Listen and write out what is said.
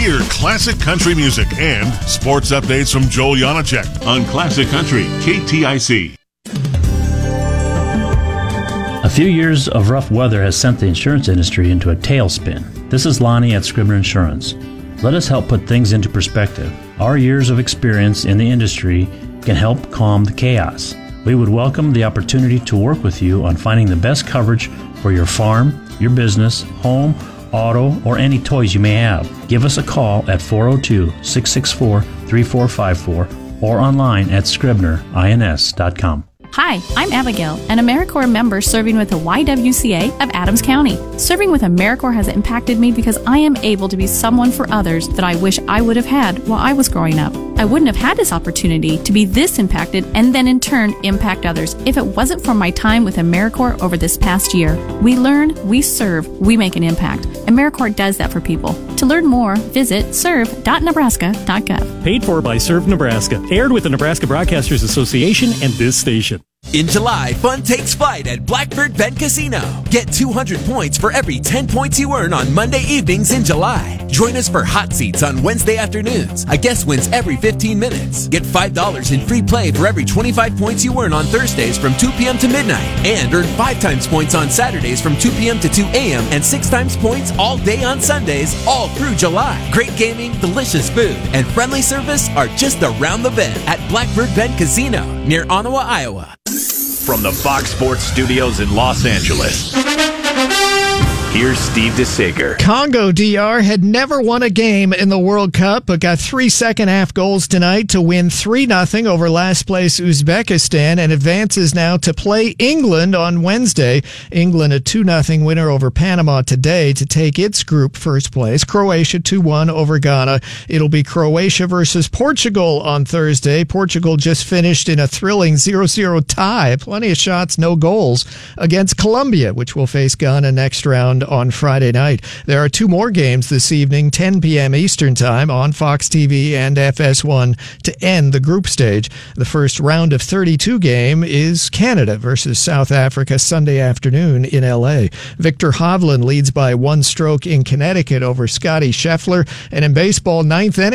Hear classic country music and sports updates from Joel Janacek on Classic Country KTIC. A few years of rough weather has sent the insurance industry into a tailspin. This is Lonnie at Scribner Insurance. Let us help put things into perspective. Our years of experience in the industry can help calm the chaos. We would welcome the opportunity to work with you on finding the best coverage for your farm, your business, home, auto, or any toys you may have. Give us a call at 402-664-3454 or online at scribnerins.com. Hi, I'm Abigail, an AmeriCorps member serving with the YWCA of Adams County. Serving with AmeriCorps has impacted me because I am able to be someone for others that I wish I would have had while I was growing up. I wouldn't have had this opportunity to be this impacted and then in turn impact others if it wasn't for my time with AmeriCorps over this past year. We learn, we serve, we make an impact. AmeriCorps does that for people. To learn more, visit serve.nebraska.gov. Paid for by Serve Nebraska. Aired with the Nebraska Broadcasters Association and this station. In July, fun takes flight at Blackbird Bend Casino. Get 200 points for every 10 points you earn on Monday evenings in July. Join us for hot seats on Wednesday afternoons. A guest wins every 15 minutes. Get $5 in free play for every 25 points you earn on Thursdays from 2 p.m. to midnight. And earn 5 times points on Saturdays from 2 p.m. to 2 a.m. and 6 times points all day on Sundays, all through July. Great gaming, delicious food, and friendly service are just around the bend at Blackbird Bend Casino near Ottawa, Iowa. From the Fox Sports Studios in Los Angeles, here's Steve DeSager. Congo DR had never won a game in the World Cup, but got 3 second-half goals tonight to win 3-0 over last-place Uzbekistan and advances now to play England on Wednesday. England a 2-0 winner over Panama today to take its group first place. Croatia 2-1 over Ghana. It'll be Croatia versus Portugal on Thursday. Portugal just finished in a thrilling 0-0 tie. Plenty of shots, no goals against Colombia, which will face Ghana next round on Friday night. There are 2 more games this evening, 10 p.m. Eastern Time on Fox TV and FS1 to end the group stage. The first round of 32 game is Canada versus South Africa Sunday afternoon in L.A. Victor Hovland leads by 1 stroke in Connecticut over Scotty Scheffler. And in baseball, 9th inning.